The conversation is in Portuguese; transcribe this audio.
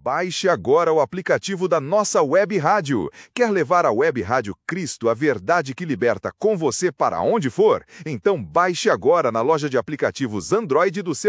Baixe agora o aplicativo da nossa web rádio. Quer levar a web rádio Cristo, a verdade que liberta, com você para onde for? Então baixe agora na loja de aplicativos Android do seu